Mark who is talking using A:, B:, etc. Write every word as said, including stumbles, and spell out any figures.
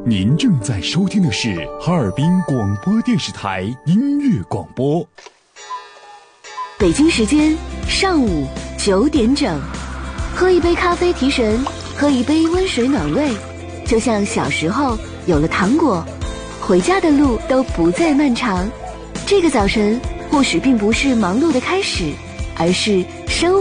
A: 您正在收听的是哈尔滨广播电视台音乐广播。
B: 北京时间上午九点整，喝一杯咖啡提神，喝一杯温水暖胃，就像小时候有了糖果，回家的路都不再漫长。这个早晨或许并不是忙碌的开始，而是